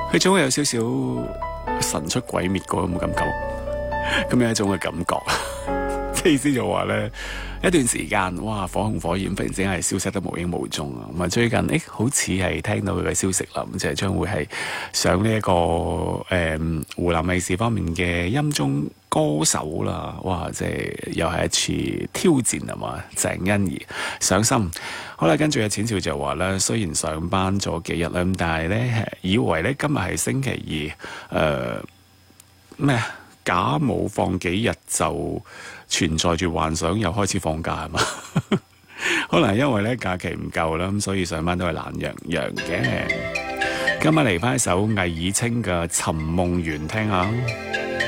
佢總會有少少神出鬼滅嗰種感覺，咁有一種嘅感覺。即係意思就話咧，一段時間哇火紅火焰，忽然之間係消失得無影無蹤啊！咁啊最近好似係聽到佢嘅消息啦，咁就係將會係上呢一個湖南衛視方面嘅音中歌手啦，哇！即係又係一次挑戰啊嘛，鄭欣宜上心。好啦，跟住阿淺笑就話咧，雖然上班咗幾日啦，咁但係咧以為咧今日係星期二，咩假冇放幾日就存在住幻想，又開始放假係嘛？可能因為咧假期唔夠啦，咁所以上班都係懶洋洋嘅。今日嚟翻一首魏爾清嘅《尋夢園》聽下。